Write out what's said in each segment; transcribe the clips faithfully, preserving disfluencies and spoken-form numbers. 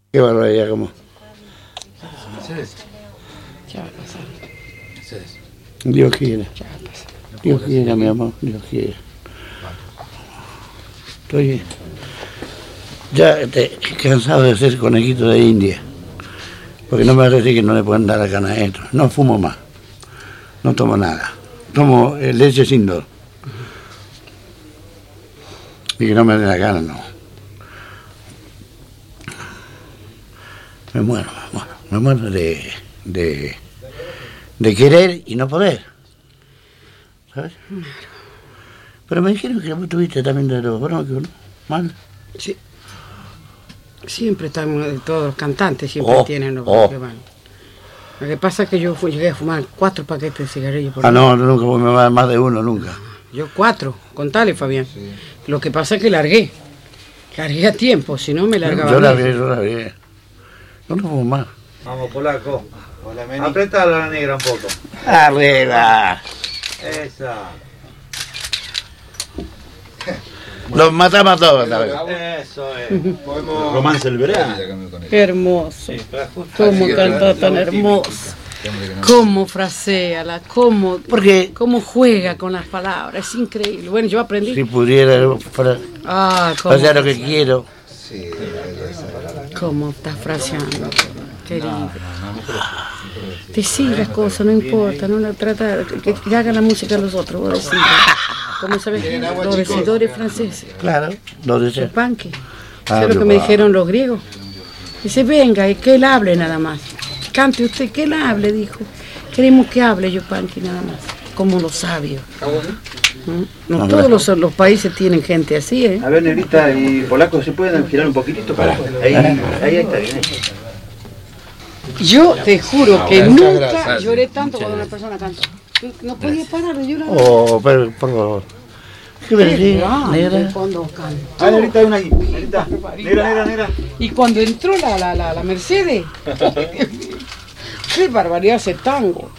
Qué barbaridad, como. Mercedes. Ya va a pasar. Mercedes. Dios quiere. Ya va a pasar. Dios quiere, mi amor, Dios quiere. Estoy ya te, cansado de ser conejito de India. Porque no me vas a decir que no le pueden dar la gana a esto. No fumo más. No tomo nada. Tomo eh, leche sin dor. Y que no me dé la gana, no. Me muero, me muero. Me muero de, de, de querer y no poder. ¿Sabes? Pero me dijeron que vos tuviste también de los bronquios, ¿no? Mal. Sí. Siempre estamos, todos los cantantes siempre Oh, tienen los oh. bronquios mal. Lo que pasa es que yo fui, llegué a fumar cuatro paquetes de cigarrillos por Ah, día. no, nunca me va a dar más de uno, nunca. Yo cuatro, contale, Fabián. Sí. Lo que pasa es que largué. Largué a tiempo, si no me largaba. Yo la vi, yo la vi. Yo no fumo más. Vamos, polaco. Apretalo a la negra un poco. ¡Arriba! Esa. Los matamos a todos, ¿sabes? Eso es. Romance el verano. Qué hermoso. Sí, para justo. Cómo canta tan hermoso. Cómo frasea, la, cómo, Porque cómo juega con las palabras. Es increíble. Bueno, yo aprendí. si pudiera fra- Ah, cómo, hacer lo que quiero. cómo estás fraseando, querido. Decí las cosas, no importa, no la trata, que, que hagan la música a los otros, vos decís. ¿Cómo sabes? Los decidores franceses. Claro, lo El deseo. panque. Ah, Eso es lo que me no. dijeron los griegos. Dice, venga, y que él hable nada más. Cante usted, que él hable, dijo. Queremos que hable yo, panque, nada más. Como los sabios. ¿Mm? No Ah, todos bueno. los, los países tienen gente así, ¿eh? A ver, negrita y polaco, ¿se pueden girar un poquitito para? Ahí, ahí, ahí está bien. ahí. Yo te juro que Muchas nunca gracias. lloré tanto cuando una persona canta. No- No podía parar de llorar. Oh, pero, por favor. ¿Qué me Qué decís, grande negra? cuando cantó. Ah, negrita, hay una ahí. Negrita. Negra, negra, negra. Y cuando entró la, la, la, la Mercedes, qué barbaridad ese tango.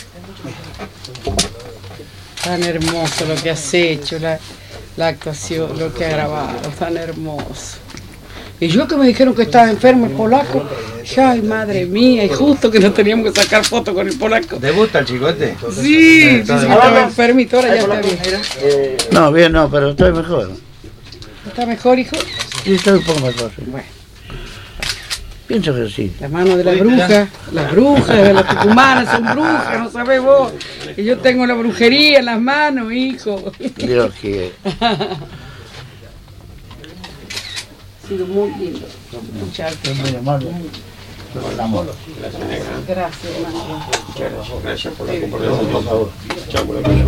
Tan hermoso lo que has hecho, la, la actuación, lo que has grabado, tan hermoso. Y yo que me dijeron que estaba enfermo el polaco, dije, ay madre mía, y justo que no teníamos que sacar fotos con el polaco. ¿Te gusta el chicote? Sí, sí, sí, estaba enfermito, ahora ya está bien. No, bien, no, pero estoy mejor. ¿Está mejor, hijo? Sí, estoy un poco mejor. Sí. Bueno. Pienso que sí. La mano de la bruja, las brujas de las tucumanas son brujas, no sabés vos. Que yo tengo la brujería en las manos, hijo. Dios quiere. Ha sido muy lindo escucharte. Es muy amable. Gracias, hermano. Gracias por la cooperación. Chao, por la